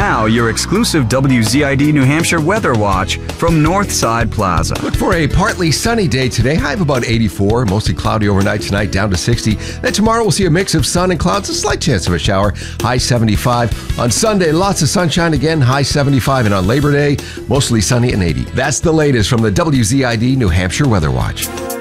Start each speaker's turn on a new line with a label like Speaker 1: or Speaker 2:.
Speaker 1: Now, your exclusive WZID New Hampshire Weather Watch from Northside Plaza.
Speaker 2: Look for a partly sunny day today. High of about 84. Mostly cloudy overnight tonight, down to 60. Then tomorrow we'll see a mix of sun and clouds. A slight chance of a shower. High 75. On Sunday, lots of sunshine again. High 75. And on Labor Day, mostly sunny and 80. That's the latest from the WZID New Hampshire Weather Watch.